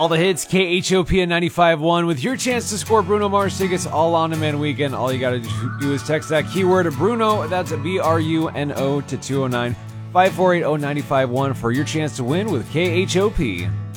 All the hits, KHOP at 95.1 with your chance to score Bruno Mars tickets all on Demand Weekend. All you got to do is text that keyword Bruno, that's BRUNO, to 209-548-0951 for your chance to win with KHOP.